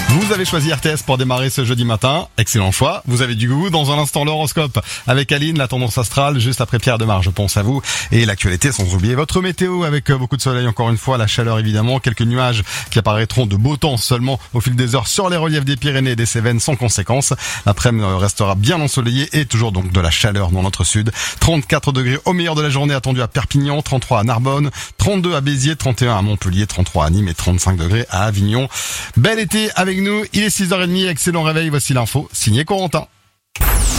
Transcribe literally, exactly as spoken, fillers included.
Vous avez choisi R T S pour démarrer ce jeudi matin. Excellent choix. Vous avez du goût. Dans un instant, l'horoscope avec Aline, la tendance astrale, juste après Pierre Demar, je pense à vous. Et l'actualité, sans oublier votre météo avec beaucoup de soleil, encore une fois, la chaleur évidemment, quelques nuages qui apparaîtront de beau temps seulement au fil des heures sur les reliefs des Pyrénées et des Cévennes sans conséquence. L'après-midi restera bien ensoleillé et toujours donc de la chaleur dans notre sud. trente-quatre degrés au meilleur de la journée attendu à Perpignan, trente-trois à Narbonne, trente-deux à Béziers, trente et un à Montpellier, trente-trois à Nîmes et trente-cinq degrés à Avignon. Bel été avec nous, il est six heures trente, excellent réveil, voici l'info, signé Corentin.